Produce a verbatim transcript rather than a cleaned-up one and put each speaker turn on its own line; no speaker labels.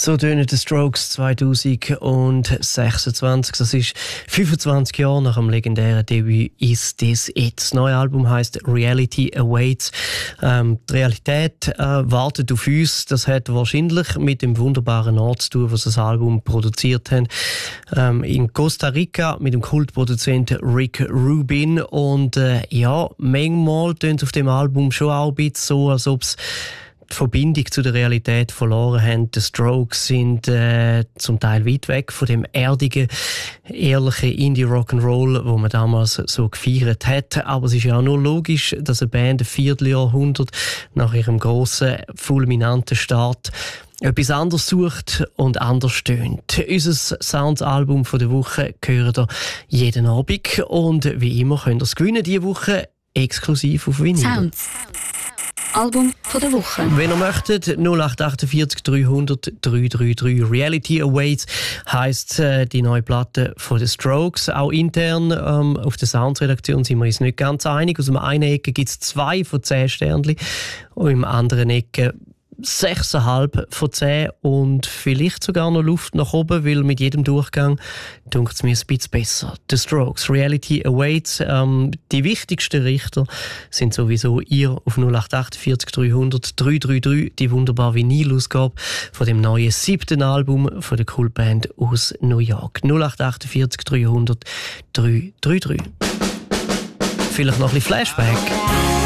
So tönen die Strokes zwanzig sechsundzwanzig. Das ist fünfundzwanzig Jahre nach dem legendären Debüt «Is This It?». Das neue Album heisst «Reality Awaits». Ähm, die Realität äh, wartet auf uns. Das hat wahrscheinlich mit dem wunderbaren Ort zu tun, was das Album produziert haben. Ähm, in Costa Rica mit dem Kultproduzenten Rick Rubin. Und äh, ja, manchmal tönt es auf dem Album schon auch ein bisschen so, als ob es die Verbindung zu der Realität verloren haben. Die Strokes sind äh, zum Teil weit weg von dem erdigen, ehrlichen Indie-Rock'n'Roll, wo man damals so gefeiert hat. Aber es ist ja auch nur logisch, dass eine Band ein Vierteljahrhundert nach ihrem grossen, fulminanten Start etwas anderes sucht und anders tönt. Unser Sounds-Album der Woche gehört ihr jeden Abend. Und wie immer könnt ihr es gewinnen, diese Woche exklusiv auf Vinyl.
Sounds. Album von der Woche.
Wenn ihr möchtet, null acht achtundvierzig dreihundert dreihundertdreiunddreißig. Reality Awaits heisst äh, die neue Platte von den Strokes. Auch intern ähm, auf der Sounds-Redaktion sind wir uns nicht ganz einig. Aus der einen Ecke gibt es zwei von zehn Sternchen und im anderen Ecke sechs Komma fünf von zehn und vielleicht sogar noch Luft nach oben, weil mit jedem Durchgang dunkt es mir ein bisschen besser. The Strokes, Reality Awaits. Ähm, die wichtigsten Richter sind sowieso ihr auf null acht achtundvierzig dreihundert dreihundertdreiunddreißig, die wunderbare Vinyl-Ausgabe von dem neuen siebten Album von der Kultband aus New York. null acht achtundvierzig dreihundert dreihundertdreiunddreißig. Vielleicht noch ein bisschen Flashback.